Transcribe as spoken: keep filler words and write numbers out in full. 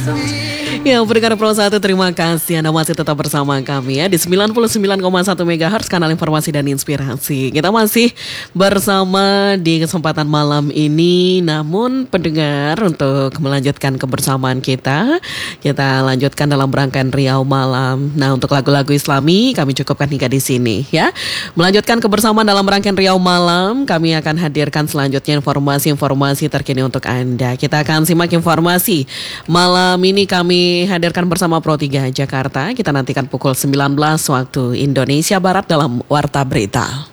Ya, pendengar Pro satu, terima kasih Anda masih tetap bersama kami ya di sembilan puluh sembilan koma satu megahertz kanal informasi dan inspirasi. Kita masih bersama di kesempatan malam ini. Namun pendengar, untuk melanjutkan kebersamaan kita, kita lanjutkan dalam rangkaian Riau Malam. Nah, untuk lagu-lagu Islami kami cukupkan hingga di sini ya. Melanjutkan kebersamaan dalam rangkaian Riau Malam, kami akan hadirkan selanjutnya informasi-informasi terkini untuk Anda. Kita akan simak informasi malam ini kami hadirkan bersama Pro tiga Jakarta. Kita nantikan pukul sembilan belas waktu Indonesia Barat dalam Warta Berita.